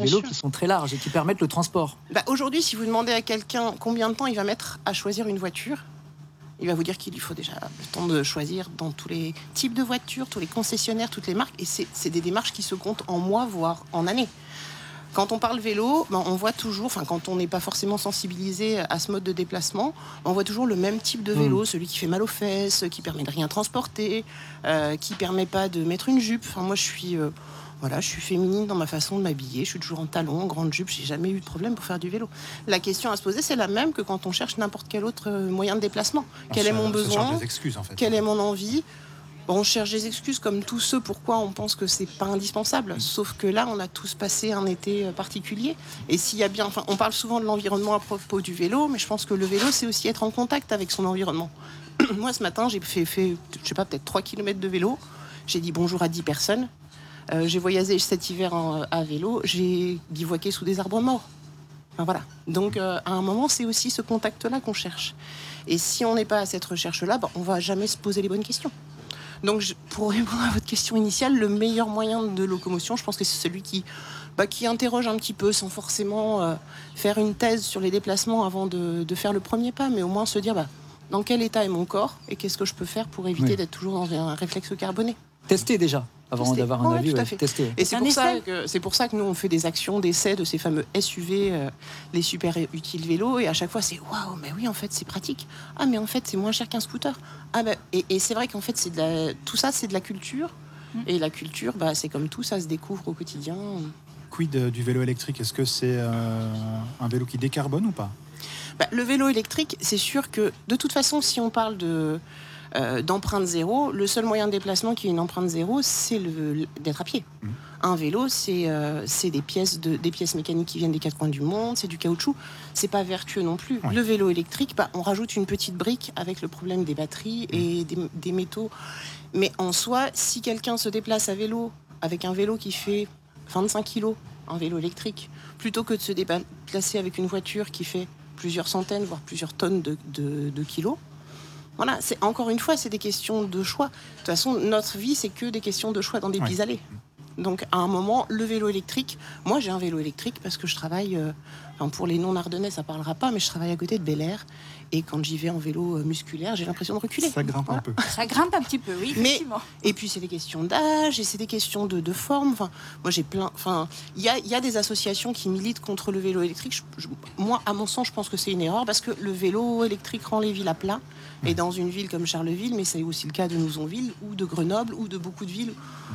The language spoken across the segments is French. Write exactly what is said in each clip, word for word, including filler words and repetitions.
vélos sûr. qui sont très larges et qui permettent le transport. Bah, aujourd'hui, si vous demandez à quelqu'un combien de temps il va mettre à choisir une voiture, il va vous dire qu'il lui faut déjà le temps de choisir dans tous les types de voitures, tous les concessionnaires, toutes les marques. Et c'est, c'est des démarches qui se comptent en mois, voire en années. Quand on parle vélo, ben on voit toujours, enfin quand on n'est pas forcément sensibilisé à ce mode de déplacement, on voit toujours le même type de vélo, mmh. celui qui fait mal aux fesses, qui permet de rien transporter, euh, qui permet pas de mettre une jupe. Enfin moi je suis, euh, voilà, je suis féminine dans ma façon de m'habiller, je suis toujours en talons, en grande jupe, j'ai jamais eu de problème pour faire du vélo. La question à se poser c'est la même que quand on cherche n'importe quel autre moyen de déplacement. On Quel se, est mon besoin ? Des excuses, en fait. Quelle est mon envie ? On cherche des excuses comme tous ceux pourquoi on pense que c'est pas indispensable. Sauf que là, on a tous passé un été particulier. Et s'il y a bien, enfin, on parle souvent de l'environnement à propos du vélo, mais je pense que le vélo, c'est aussi être en contact avec son environnement. Moi, ce matin, j'ai fait, fait, je sais pas, peut-être trois kilomètres de vélo. J'ai dit bonjour à dix personnes. Euh, j'ai voyagé cet hiver en, à vélo. J'ai bivouaqué sous des arbres morts. Enfin, voilà. Donc, euh, à un moment, c'est aussi ce contact-là qu'on cherche. Et si on n'est pas à cette recherche-là, ben, on va jamais se poser les bonnes questions. Donc, je, pour répondre à votre question initiale, le meilleur moyen de locomotion, je pense que c'est celui qui, bah, qui interroge un petit peu, sans forcément euh, faire une thèse sur les déplacements avant de, de faire le premier pas, mais au moins se dire bah, dans quel état est mon corps et qu'est-ce que je peux faire pour éviter oui. d'être toujours dans un réflexe carboné. Tester déjà, avant tester. d'avoir un ouais, avis, tout à ouais, fait. tester. Et c'est pour, ça que, c'est pour ça que nous, on fait des actions d'essai de ces fameux S U V, euh, les super utiles vélos, et à chaque fois, c'est waouh, mais oui, en fait, c'est pratique. Ah, mais en fait, c'est moins cher qu'un scooter. Ah, bah, et, et c'est vrai qu'en fait, c'est de la, tout ça, c'est de la culture. Mmh. Et la culture, bah, c'est comme tout, ça se découvre au quotidien. Quid du vélo électrique ? Est-ce que c'est euh, un vélo qui décarbone ou pas ? bah, Le vélo électrique, c'est sûr que, de toute façon, si on parle de... Euh, d'empreinte zéro, le seul moyen de déplacement qui est une empreinte zéro, c'est le, d'être à pied. Mmh. Un vélo, c'est, euh, c'est des, pièces de, des pièces mécaniques qui viennent des quatre coins du monde, c'est du caoutchouc, c'est pas vertueux non plus. Oui. Le vélo électrique, bah, on rajoute une petite brique avec le problème des batteries mmh. et des, des métaux. Mais en soi, si quelqu'un se déplace à vélo, avec un vélo qui fait vingt-cinq kilos, un vélo électrique, plutôt que de se déplacer avec une voiture qui fait plusieurs centaines, voire plusieurs tonnes de, de, de kilos, voilà, c'est, encore une fois, c'est des questions de choix. De toute façon, notre vie, c'est que des questions de choix dans des pis allées. Donc, à un moment, le vélo électrique... Moi, j'ai un vélo électrique parce que je travaille... Euh, enfin, pour les non-ardennais, ça ne parlera pas, mais je travaille à côté de Bel Air. Et quand j'y vais en vélo musculaire, j'ai l'impression de reculer. Ça grimpe voilà. un peu. Ça grimpe un petit peu, oui, effectivement. Mais, et puis, c'est des questions d'âge, et c'est des questions de, de forme. Enfin, moi, j'ai plein... Enfin, il y a, y a des associations qui militent contre le vélo électrique. Je, je, moi, à mon sens, je pense que c'est une erreur parce que le vélo électrique rend les villes à plat. Et dans une ville comme Charleville, mais c'est aussi le cas de Nouzonville ou de Grenoble ou de beaucoup de villes.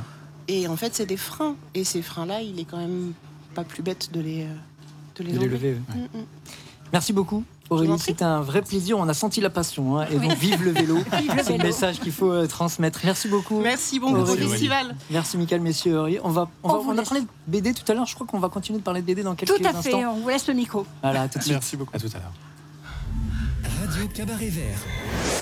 Et en fait, c'est des freins. Et ces freins-là, il est quand même pas plus bête de les, de les, de les lever. Ouais. Mm-hmm. Merci beaucoup, Aurélie. C'était un vrai plaisir. On a senti la passion. Hein. Et donc, vive le vélo. Vive le c'est vélo. Le message qu'il faut euh, transmettre. Merci beaucoup. Merci, bon gros festival. Merci, Mickaël, messieurs. On, va, on, on, va, on a parlé de B D tout à l'heure. Je crois qu'on va continuer de parler de B D dans quelques instants. Tout à fait. Instants. On vous laisse le micro. Voilà, tout de suite. Merci beaucoup. À tout à l'heure. Radio Cabaret Vert.